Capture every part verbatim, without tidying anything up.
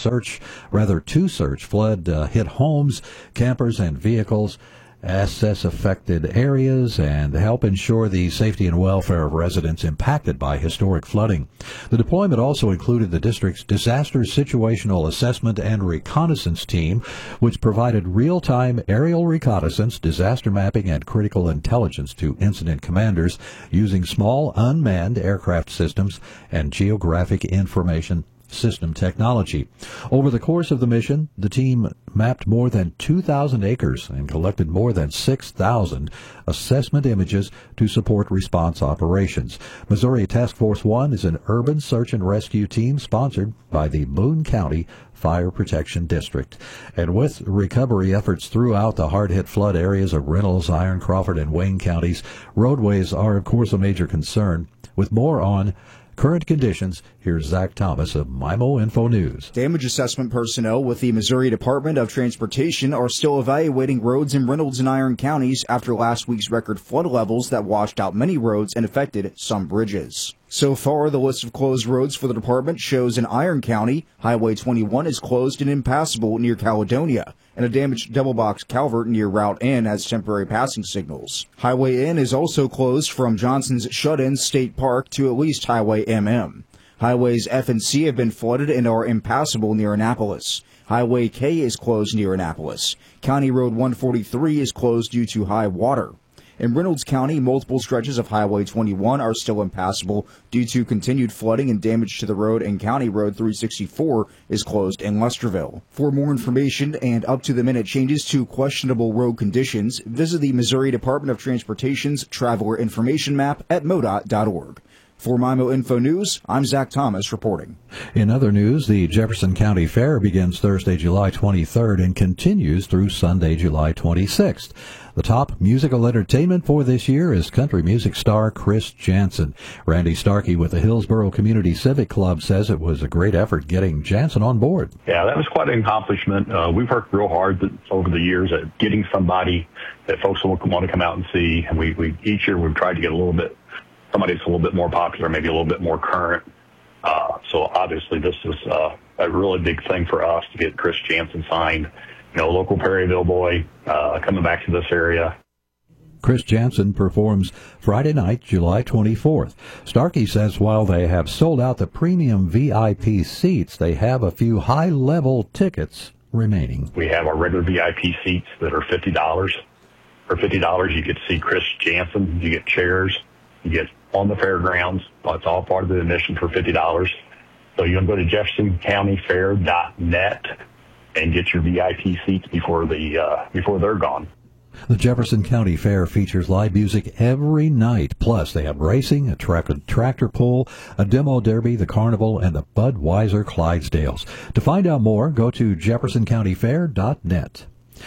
search, rather to search flood uh, hit homes, campers, and vehicles, assess affected areas, and help ensure the safety and welfare of residents impacted by historic flooding. The deployment also included the district's Disaster Situational Assessment and Reconnaissance Team, which provided real-time aerial reconnaissance, disaster mapping, and critical intelligence to incident commanders using small unmanned aircraft systems and geographic information system technology. Over the course of the mission, the team mapped more than two thousand acres and collected more than six thousand assessment images to support response operations. Missouri Task Force One is an urban search and rescue team sponsored by the Boone County Fire Protection District. And with recovery efforts throughout the hard-hit flood areas of Reynolds, Iron, Crawford, and Wayne counties, roadways are, of course, a major concern. With more on current conditions, here's Zach Thomas of M I M O Info News. Damage assessment personnel with the Missouri Department of Transportation are still evaluating roads in Reynolds and Iron counties after last week's record flood levels that washed out many roads and affected some bridges. So far, the list of closed roads for the department shows in Iron County, Highway twenty-one is closed and impassable near Caledonia, and a damaged double-box culvert near Route N has temporary passing signals. Highway N is also closed from Johnson's Shut-In State Park to at least Highway M M. Highways F and C have been flooded and are impassable near Annapolis. Highway K is closed near Annapolis. County Road one forty-three is closed due to high water. In Reynolds County, multiple stretches of Highway twenty-one are still impassable due to continued flooding and damage to the road, and County Road three sixty-four is closed in Lesterville. For more information and up-to-the-minute changes to questionable road conditions, visit the Missouri Department of Transportation's Traveler Information Map at M O D O T dot org. For M I M O Info News, I'm Zach Thomas reporting. In other news, the Jefferson County Fair begins Thursday, July twenty-third and continues through Sunday, July twenty-sixth. The top musical entertainment for this year is country music star Chris Janson. Randy Starkey with the Hillsborough Community Civic Club says it was a great effort getting Janson on board. Yeah, that was quite an accomplishment. Uh, we've worked real hard over the years at getting somebody that folks will want to come out and see. And we, we each year we've tried to get a little bit, somebody that's a little bit more popular, maybe a little bit more current. Uh, so obviously this is uh, a really big thing for us to get Chris Janson signed. You know, local Perryville boy uh, coming back to this area. Chris Janson performs Friday night, July twenty-fourth. Starkey says while they have sold out the premium V I P seats, they have a few high-level tickets remaining. We have our regular V I P seats that are fifty dollars. For fifty dollars, you get to see Chris Janson. You get chairs. You get on the fairgrounds. It's all part of the admission for fifty dollars. So you can go to Jefferson County Fair dot net and get your V I P seats before the uh, before they're gone. The Jefferson County Fair features live music every night. Plus, they have racing, a tra- tractor pull, a demo derby, the carnival, and the Budweiser Clydesdales. To find out more, go to Jefferson County Fair dot net.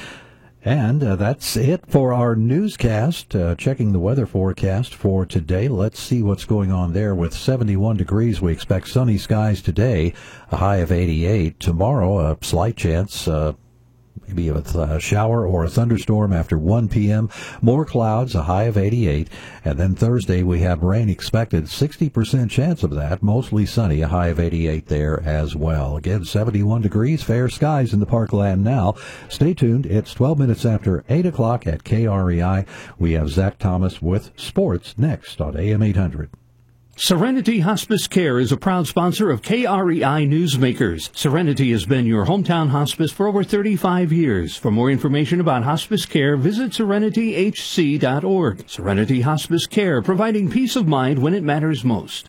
And uh, that's it for our newscast. Uh, checking the weather forecast for today. Let's see what's going on there. With seventy-one degrees, we expect sunny skies today, a high of eighty-eight. Tomorrow, a slight chance, uh, maybe a, a shower or a thunderstorm after one p.m. More clouds, a high of eighty-eight. And then Thursday, we have rain expected, sixty percent chance of that, mostly sunny, a high of eighty-eight there as well. Again, seventy-one degrees, fair skies in the parkland now. Stay tuned. It's twelve minutes after eight o'clock at K R E I. We have Zach Thomas with sports next on A M eight hundred. Serenity Hospice Care is a proud sponsor of K R E I Newsmakers. Serenity has been your hometown hospice for over thirty-five years. For more information about hospice care, visit serenity h c dot org. Serenity Hospice Care, providing peace of mind when it matters most.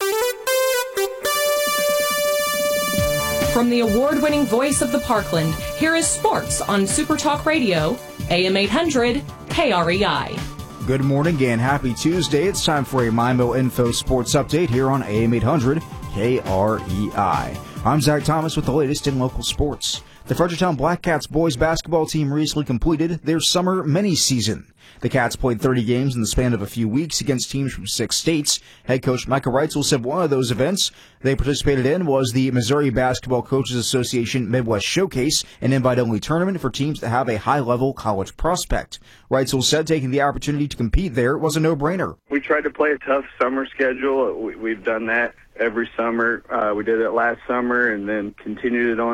From the award-winning voice of the Parkland, here is sports on Super Talk Radio, A M eight hundred, K R E I. Good morning and happy Tuesday. It's time for a M I M O Info Sports Update here on A M eight hundred K R E I. I'm Zach Thomas with the latest in local sports. The Fredericktown Black Cats boys basketball team recently completed their summer mini-season. The Cats played thirty games in the span of a few weeks against teams from six states. Head coach Micah Reitzel said one of those events they participated in was the Missouri Basketball Coaches Association Midwest Showcase, an invite-only tournament for teams that have a high-level college prospect. Reitzel said taking the opportunity to compete there was a no-brainer. We tried to play a tough summer schedule. We, we've done that every summer. Uh, we did it last summer and then continued it on